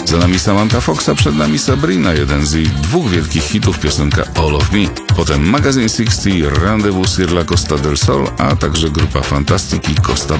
Za nami Samantha Foxa, przed nami Sabrina, jeden z jej dwóch wielkich hitów, piosenka All of Me. Potem Magazine 60, Rendezvous sur la Costa del Sol, a także grupa Fantastic i Costa